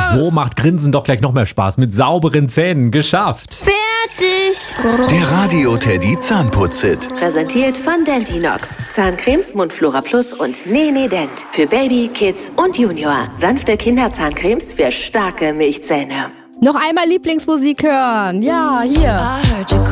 So macht Grinsen doch gleich noch mehr Spaß. Mit sauberen Zähnen. Geschafft. Fertig. Der Radio Teddy Zahnputz-Hit. Präsentiert von Dentinox. Zahncremes, Mundflora Plus und Nene Dent. Für Baby, Kids und Junior. Sanfte Kinderzahncremes für starke Milchzähne. Noch einmal Lieblingsmusik hören. Ja, hier.